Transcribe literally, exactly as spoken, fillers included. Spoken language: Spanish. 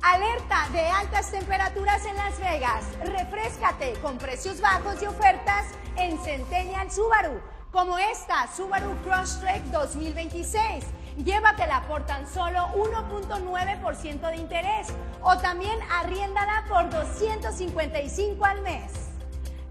Alerta de altas temperaturas en Las Vegas. Refréscate con precios bajos y ofertas en Centennial Subaru, como esta Subaru Crosstrek dos mil veintiséis. Llévatela por tan solo uno punto nueve por ciento de interés o también arriéndala por doscientos cincuenta y cinco al mes.